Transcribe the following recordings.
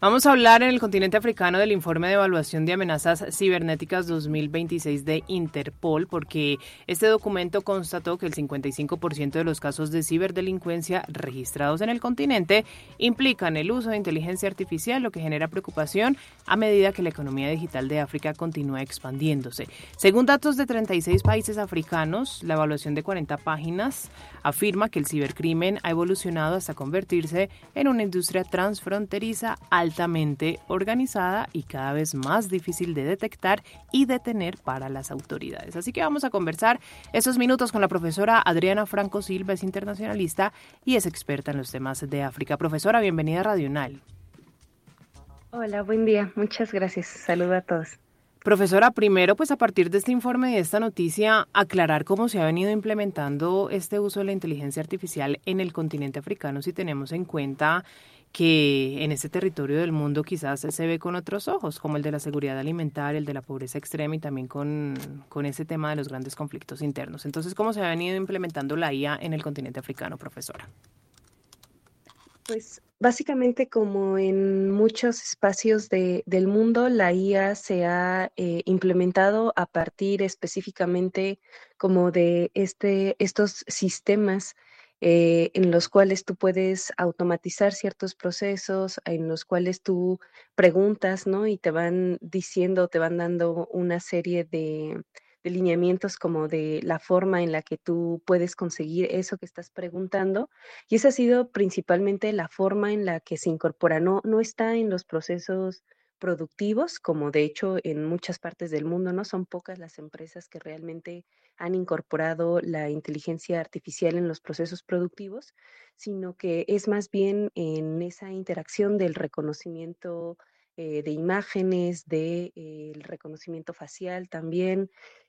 Vamos a hablar en el continente africano del informe de evaluación de amenazas cibernéticas 2026 de Interpol, porque este documento constató que el 55% de los casos de ciberdelincuencia registrados en el continente implican el uso de inteligencia artificial, lo que genera preocupación a medida que la economía digital de África continúa expandiéndose. Según datos de 36 países africanos, la evaluación de 40 páginas afirma que el cibercrimen ha evolucionado hasta convertirse en una industria transfronteriza altamente organizada y cada vez más difícil de detectar y detener para las autoridades. Así que vamos a conversar esos minutos con la profesora Adriana Franco Silva, es internacionalista y es experta en los temas de África. Profesora, bienvenida a Radio UNAL. Hola, buen día. Muchas gracias. Saludo a todos. Profesora, primero, pues a partir de este informe y de esta noticia, aclarar cómo se ha venido implementando este uso de la inteligencia artificial en el continente africano, si tenemos en cuenta que en este territorio del mundo quizás se ve con otros ojos, como el de la seguridad alimentaria, el de la pobreza extrema y también con ese tema de los grandes conflictos internos. Entonces, ¿cómo se ha venido implementando la IA en el continente africano, profesora? Pues básicamente como en muchos espacios del mundo, la IA se ha implementado a partir específicamente como de estos sistemas en los cuales tú puedes automatizar ciertos procesos, en los cuales tú preguntas, ¿no? Y te van diciendo, te van dando una serie de lineamientos como de la forma en la que tú puedes conseguir eso que estás preguntando. Y esa ha sido principalmente la forma en la que se incorpora, no está en los procesos productivos, como de hecho en muchas partes del mundo, ¿no? Son pocas las empresas que realmente han incorporado la inteligencia artificial en los procesos productivos, sino que es más bien en esa interacción del reconocimiento de imágenes, del reconocimiento facial también,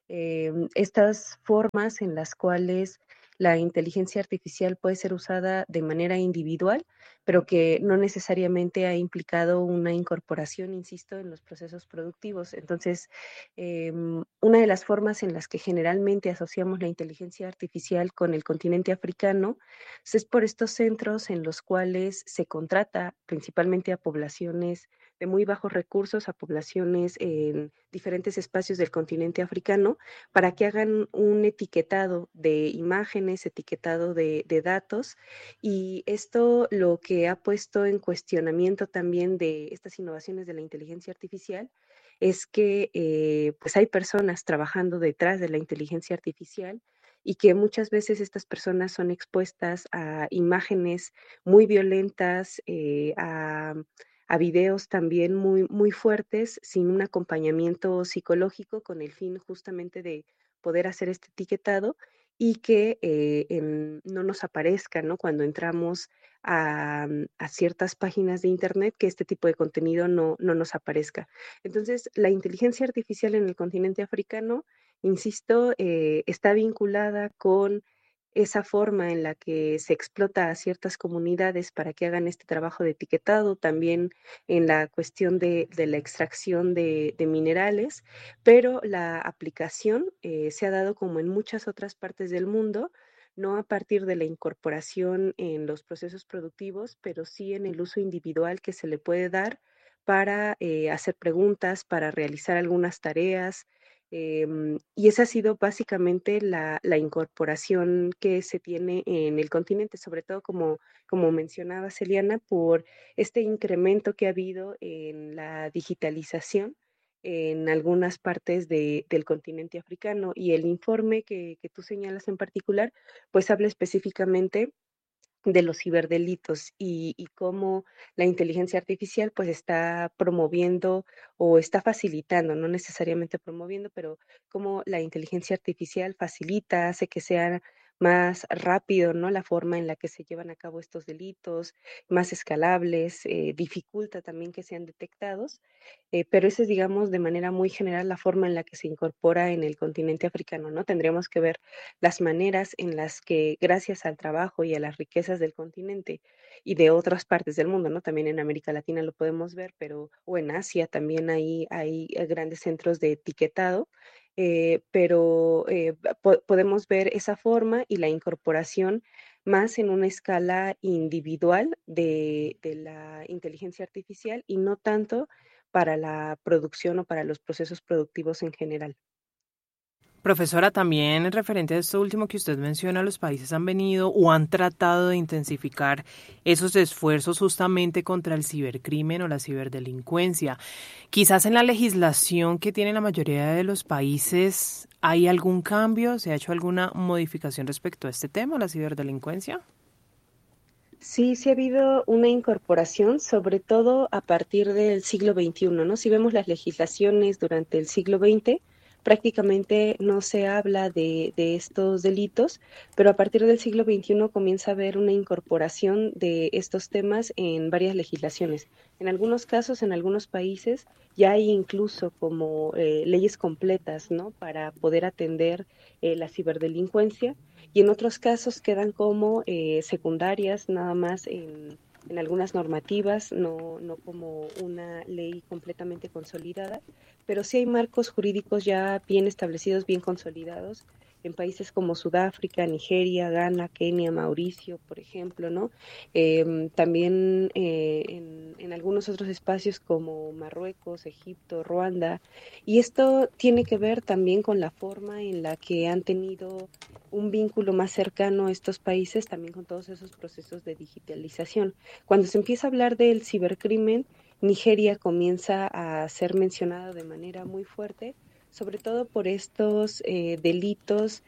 estas formas en las cuales la inteligencia artificial puede ser usada de manera individual, pero que no necesariamente ha implicado una incorporación, insisto, en los procesos productivos. Entonces, una de las formas en las que generalmente asociamos la inteligencia artificial con el continente africano es por estos centros en los cuales se contrata principalmente a poblaciones de muy bajos recursos, a poblaciones en diferentes espacios del continente africano, para que hagan un etiquetado de imágenes, etiquetado de datos. Y esto lo que ha puesto en cuestionamiento también de estas innovaciones de la inteligencia artificial es que pues hay personas trabajando detrás de la inteligencia artificial y que muchas veces estas personas son expuestas a imágenes muy violentas, a videos también muy fuertes, sin un acompañamiento psicológico, con el fin justamente de poder hacer este etiquetado y que no nos aparezca, ¿no? Cuando entramos a ciertas páginas de Internet, que este tipo de contenido no nos aparezca. Entonces, la inteligencia artificial en el continente africano, insisto, está vinculada con esa forma en la que se explota a ciertas comunidades para que hagan este trabajo de etiquetado, también en la cuestión de la extracción de minerales, pero la aplicación se ha dado como en muchas otras partes del mundo, no a partir de la incorporación en los procesos productivos, pero sí en el uso individual que se le puede dar para hacer preguntas, para realizar algunas tareas. Y esa ha sido básicamente la incorporación que se tiene en el continente, sobre todo como mencionaba Celiana, por este incremento que ha habido en la digitalización en algunas partes del continente africano. Y el informe que tú señalas en particular, pues habla específicamente de los ciberdelitos y cómo la inteligencia artificial pues está promoviendo o está facilitando, no necesariamente promoviendo, pero cómo la inteligencia artificial facilita, hace que sea más rápido, ¿no? La forma en la que se llevan a cabo estos delitos, más escalables, dificulta también que sean detectados, pero esa es, digamos, de manera muy general la forma en la que se incorpora en el continente africano, ¿no? Tendríamos que ver las maneras en las que, gracias al trabajo y a las riquezas del continente y de otras partes del mundo, ¿no? También en América Latina lo podemos ver, pero, o en Asia también hay grandes centros de etiquetado, pero podemos ver esa forma y la incorporación más en una escala individual de la inteligencia artificial y no tanto para la producción o para los procesos productivos en general. Profesora, también referente a esto último que usted menciona, los países han venido o han tratado de intensificar esos esfuerzos justamente contra el cibercrimen o la ciberdelincuencia. Quizás en la legislación que tiene la mayoría de los países, ¿hay algún cambio? ¿Se ha hecho alguna modificación respecto a este tema, la ciberdelincuencia? Sí, sí ha habido una incorporación, sobre todo a partir del siglo XXI, ¿no? Si vemos las legislaciones durante el siglo XX, prácticamente no se habla de estos delitos, pero a partir del siglo XXI comienza a haber una incorporación de estos temas en varias legislaciones. En algunos casos, en algunos países, ya hay incluso como leyes completas, ¿no? Para poder atender la ciberdelincuencia y en otros casos quedan como secundarias nada más en algunas normativas, no como una ley completamente consolidada, pero sí hay marcos jurídicos ya bien establecidos, bien consolidados en países como Sudáfrica, Nigeria, Ghana, Kenia, Mauricio, por ejemplo, ¿no? También en algunos otros espacios como Marruecos, Egipto, Ruanda, y esto tiene que ver también con la forma en la que han tenido un vínculo más cercano a estos países, también con todos esos procesos de digitalización. Cuando se empieza a hablar del cibercrimen, Nigeria comienza a ser mencionada de manera muy fuerte, sobre todo por estos delitos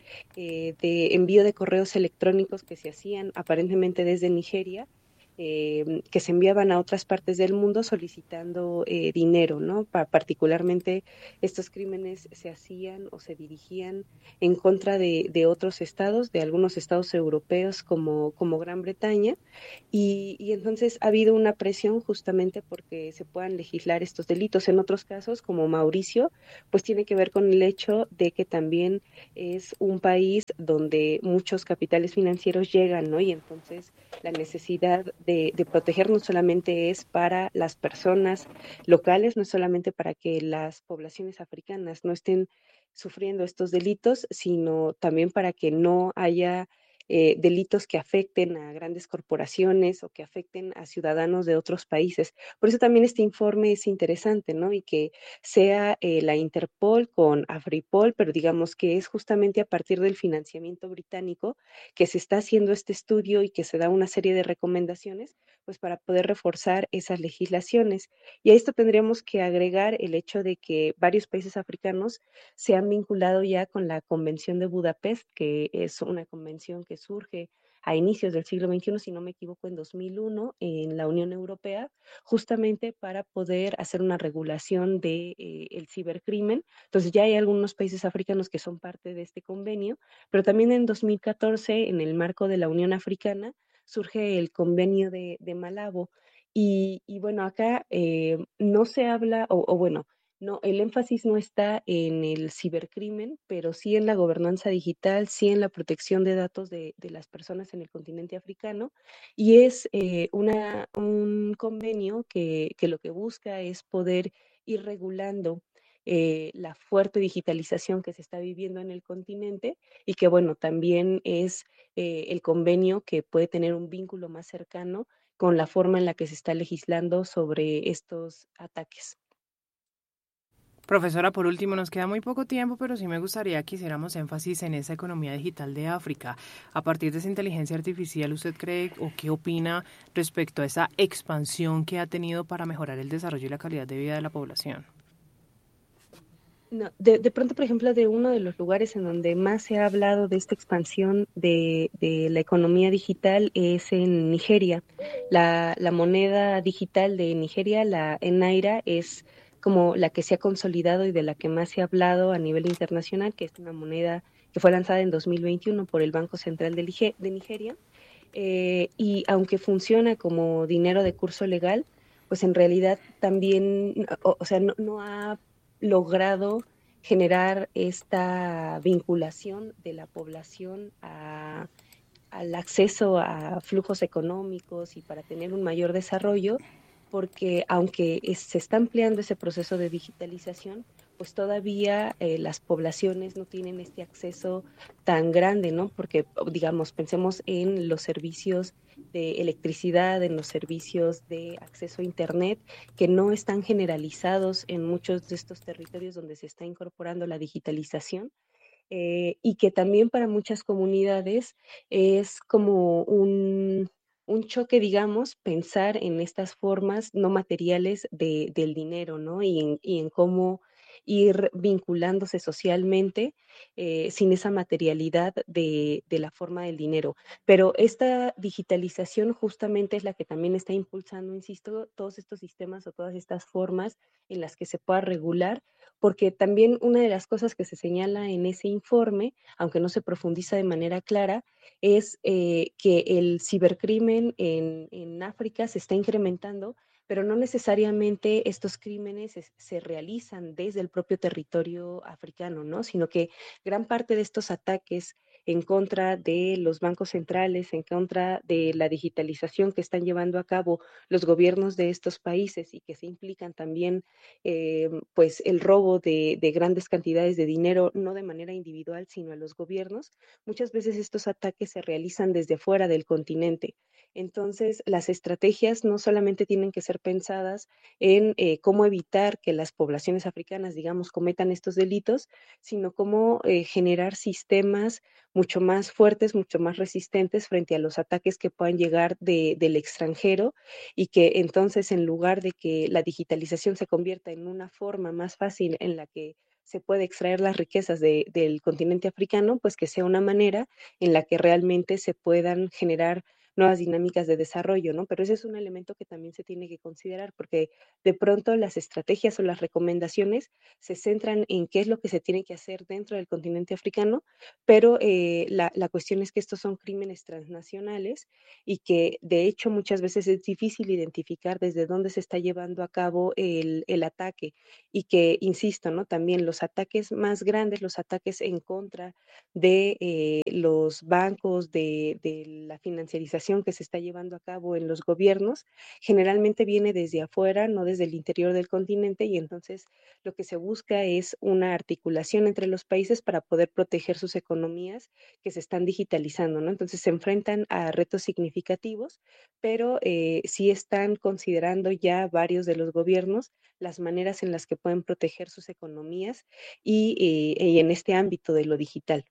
de envío de correos electrónicos que se hacían aparentemente desde Nigeria, que se enviaban a otras partes del mundo solicitando dinero, ¿no? Particularmente estos crímenes se hacían o se dirigían en contra de otros estados, de algunos estados europeos como Gran Bretaña, y entonces ha habido una presión justamente porque se puedan legislar estos delitos. En otros casos, como Mauricio, pues tiene que ver con el hecho de que también es un país donde muchos capitales financieros llegan, ¿no? Y entonces la necesidad de proteger no solamente es para las personas locales, no es solamente para que las poblaciones africanas no estén sufriendo estos delitos, sino también para que no haya delitos que afecten a grandes corporaciones o que afecten a ciudadanos de otros países. Por eso también este informe es interesante, ¿no? Y que sea la Interpol con Afripol, pero digamos que es justamente a partir del financiamiento británico que se está haciendo este estudio y que se da una serie de recomendaciones, pues para poder reforzar esas legislaciones. Y a esto tendríamos que agregar el hecho de que varios países africanos se han vinculado ya con la Convención de Budapest, que es una convención que surge a inicios del siglo XXI, si no me equivoco, en 2001, en la Unión Europea, justamente para poder hacer una regulación de el cibercrimen. Entonces ya hay algunos países africanos que son parte de este convenio, pero también en 2014, en el marco de la Unión Africana, surge el convenio de Malabo. Y bueno, acá no se habla, o bueno, no, el énfasis no está en el cibercrimen, pero sí en la gobernanza digital, sí en la protección de datos de las personas en el continente africano. Y es un convenio que lo que busca es poder ir regulando la fuerte digitalización que se está viviendo en el continente y que, bueno, también es el convenio que puede tener un vínculo más cercano con la forma en la que se está legislando sobre estos ataques. Profesora, por último, nos queda muy poco tiempo, pero sí me gustaría que hiciéramos énfasis en esa economía digital de África. A partir de esa inteligencia artificial, ¿usted cree o qué opina respecto a esa expansión que ha tenido para mejorar el desarrollo y la calidad de vida de la población? No, de pronto, por ejemplo, de uno de los lugares en donde más se ha hablado de esta expansión de la economía digital es en Nigeria. La moneda digital de Nigeria, la Naira, es como la que se ha consolidado y de la que más se ha hablado a nivel internacional, que es una moneda que fue lanzada en 2021 por el Banco Central de Nigeria. Y aunque funciona como dinero de curso legal, pues en realidad también, o sea, no ha logrado generar esta vinculación de la población al acceso a flujos económicos y para tener un mayor desarrollo, porque aunque se está ampliando ese proceso de digitalización, pues todavía las poblaciones no tienen este acceso tan grande, ¿no? Porque, digamos, pensemos en los servicios de electricidad, en los servicios de acceso a Internet, que no están generalizados en muchos de estos territorios donde se está incorporando la digitalización. Y que también para muchas comunidades es como un choque, digamos, pensar en estas formas no materiales del dinero, ¿no? Y en cómo ir vinculándose socialmente sin esa materialidad de la forma del dinero. Pero esta digitalización justamente es la que también está impulsando, insisto, todos estos sistemas o todas estas formas en las que se pueda regular, porque también una de las cosas que se señala en ese informe, aunque no se profundiza de manera clara, es que el cibercrimen en África se está incrementando, pero no necesariamente estos crímenes se realizan desde el propio territorio africano, ¿no? Sino que gran parte de estos ataques en contra de los bancos centrales, en contra de la digitalización que están llevando a cabo los gobiernos de estos países y que se implican también pues el robo de grandes cantidades de dinero, no de manera individual, sino a los gobiernos, muchas veces estos ataques se realizan desde fuera del continente. Entonces, las estrategias no solamente tienen que ser pensadas en cómo evitar que las poblaciones africanas, digamos, cometan estos delitos, sino cómo generar sistemas mucho más fuertes, mucho más resistentes frente a los ataques que puedan llegar del extranjero, y que entonces, en lugar de que la digitalización se convierta en una forma más fácil en la que se puede extraer las riquezas del continente africano, pues que sea una manera en la que realmente se puedan generar nuevas dinámicas de desarrollo, ¿no? Pero ese es un elemento que también se tiene que considerar, porque de pronto las estrategias o las recomendaciones se centran en qué es lo que se tiene que hacer dentro del continente africano, pero la cuestión es que estos son crímenes transnacionales y que de hecho muchas veces es difícil identificar desde dónde se está llevando a cabo el ataque, y que, insisto, ¿no? También los ataques más grandes, los ataques en contra de los bancos, de la financiarización que se está llevando a cabo en los gobiernos, generalmente viene desde afuera, no desde el interior del continente, y entonces lo que se busca es una articulación entre los países para poder proteger sus economías que se están digitalizando, ¿no? Entonces se enfrentan a retos significativos, pero sí están considerando ya varios de los gobiernos las maneras en las que pueden proteger sus economías y en este ámbito de lo digital.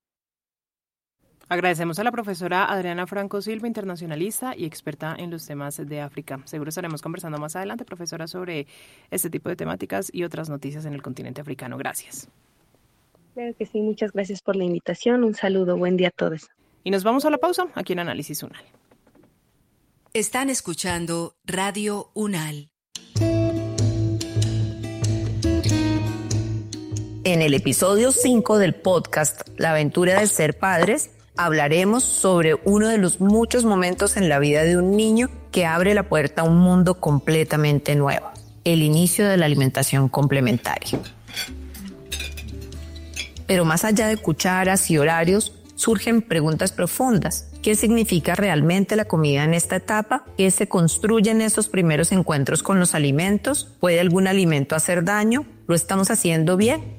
Agradecemos a la profesora Adriana Franco Silva, internacionalista y experta en los temas de África. Seguro estaremos conversando más adelante, profesora, sobre este tipo de temáticas y otras noticias en el continente africano. Gracias. Claro que sí, muchas gracias por la invitación. Un saludo, buen día a todos. Y nos vamos a la pausa aquí en Análisis UNAL. Están escuchando Radio UNAL. En el episodio 5 del podcast La aventura de ser padres, hablaremos sobre uno de los muchos momentos en la vida de un niño que abre la puerta a un mundo completamente nuevo, el inicio de la alimentación complementaria. Pero más allá de cucharas y horarios, surgen preguntas profundas. ¿Qué significa realmente la comida en esta etapa? ¿Qué se construye en esos primeros encuentros con los alimentos? ¿Puede algún alimento hacer daño? ¿Lo estamos haciendo bien?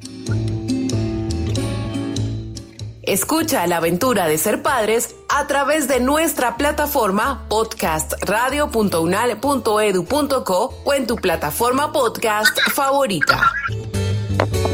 Escucha la aventura de ser padres a través de nuestra plataforma podcastradio.unal.edu.co o en tu plataforma podcast favorita.